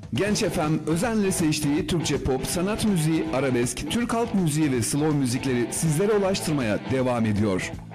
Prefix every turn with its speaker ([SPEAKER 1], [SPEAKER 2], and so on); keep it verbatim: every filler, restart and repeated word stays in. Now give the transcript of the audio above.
[SPEAKER 1] Genç F M özenle seçtiği Türkçe pop, sanat müziği, arabesk, Türk halk müziği ve slow müzikleri sizlere ulaştırmaya devam ediyor.